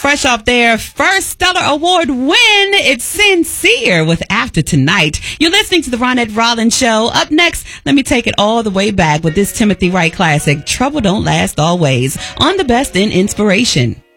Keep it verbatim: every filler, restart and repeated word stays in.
fresh off their first Stellar Award win, it's Sincere with After Tonight. You're listening to the Ronette Rollins Show. Up next, let me take it all the way back with this Timothy Wright classic, Trouble Don't Last Always, on the Best in Inspiration.